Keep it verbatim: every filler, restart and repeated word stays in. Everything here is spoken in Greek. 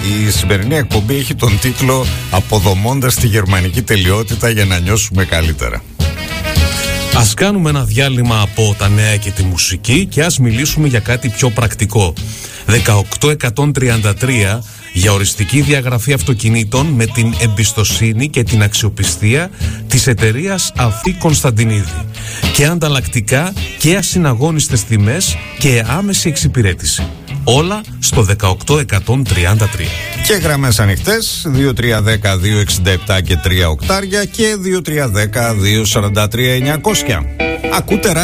Η σημερινή εκπομπή έχει τον τίτλο «Αποδομώντας τη γερμανική τελειότητα για να νιώσουμε καλύτερα». Ας κάνουμε ένα διάλειμμα από τα νέα και τη μουσική και ας μιλήσουμε για κάτι πιο πρακτικό. δεκαοκτώ εκατόν τριάντα τρία για οριστική διαγραφή αυτοκινήτων με την εμπιστοσύνη και την αξιοπιστία της εταιρείας Αφή Κωνσταντινίδη. Και ανταλλακτικά και ασυναγώνιστες τιμές και άμεση εξυπηρέτηση. Όλα στο δεκαοκτώ εκατόν τριάντα τρία. Και γραμμές ανοιχτές δύο τρία ένα μηδέν δύο εξήντα επτά και τρία οκτάρια και δύο τρία ένα μηδέν δύο σαράντα τρία εννιακόσια. Ακούτε